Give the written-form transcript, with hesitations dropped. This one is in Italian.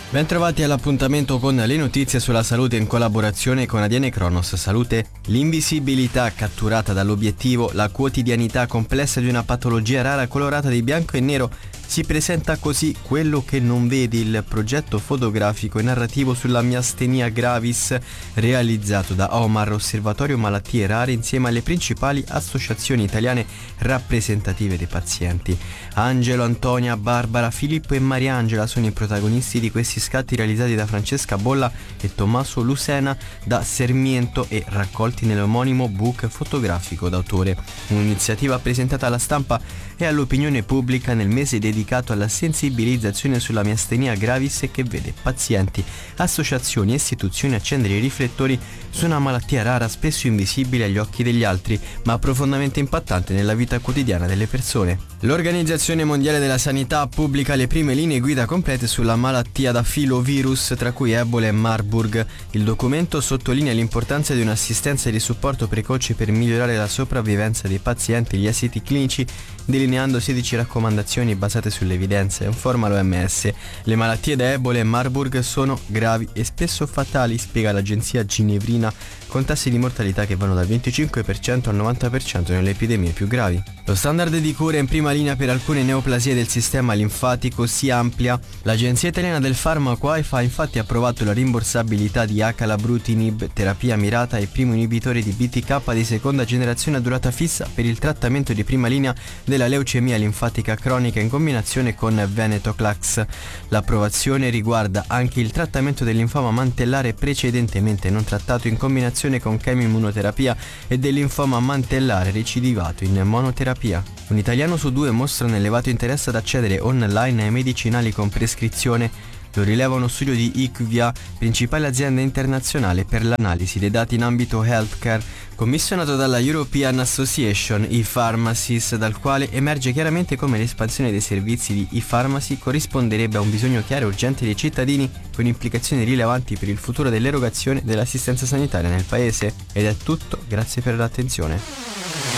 Bentrovati all'appuntamento con le notizie sulla salute in collaborazione con ADN Cronos Salute. L'invisibilità catturata dall'obiettivo, la quotidianità complessa di una patologia rara colorata di bianco e nero. Si presenta così quello che non vedi, il progetto fotografico e narrativo sulla miastenia gravis realizzato da Omar, Osservatorio Malattie Rare, insieme alle principali associazioni italiane rappresentative dei pazienti. Angelo, Antonia, Barbara, Filippo e Mariangela sono i protagonisti di questi scatti realizzati da Francesca Bolla e Tommaso Lucena da Sermiento e raccolti nell'omonimo book fotografico d'autore. Un'iniziativa presentata alla stampa e all'opinione pubblica nel mese dedicato alla sensibilizzazione sulla miastenia gravis e che vede pazienti, associazioni e istituzioni accendere i riflettori su una malattia rara spesso invisibile agli occhi degli altri, ma profondamente impattante nella vita quotidiana delle persone. L'Organizzazione Mondiale della Sanità pubblica le prime linee guida complete sulla malattia da filovirus, tra cui Ebola e Marburg. Il documento sottolinea l'importanza di un'assistenza di supporto precoce per migliorare la sopravvivenza dei pazienti e gli esiti clinici, delineando 16 raccomandazioni basate sulle evidenze. Informa l'OMS. Le malattie da Ebola e Marburg sono gravi e spesso fatali, spiega l'agenzia ginevrina, con tassi di mortalità che vanno dal 25% al 90% nelle epidemie più gravi. Lo standard di cura in prima linea per alcune neoplasie del sistema linfatico si amplia. L'Agenzia Italiana del Farmaco AIFA ha infatti approvato la rimborsabilità di acalabrutinib, terapia mirata e primo inibitore di BTK di seconda generazione a durata fissa per il trattamento di prima linea della leucemia linfatica cronica in combinazione con venetoclax. L'approvazione riguarda anche il trattamento del linfoma mantellare precedentemente non trattato in combinazione con chemioimmunoterapia e del linfoma mantellare recidivato in monoterapia. Un italiano su 2 mostra un elevato interesse ad accedere online ai medicinali con prescrizione. Lo rileva uno studio di IQVIA, principale azienda internazionale per l'analisi dei dati in ambito healthcare, commissionato dalla European Association e-Pharmacies, dal quale emerge chiaramente come l'espansione dei servizi di e-pharmacy corrisponderebbe a un bisogno chiaro e urgente dei cittadini, con implicazioni rilevanti per il futuro dell'erogazione dell'assistenza sanitaria nel paese. Ed è tutto, grazie per l'attenzione.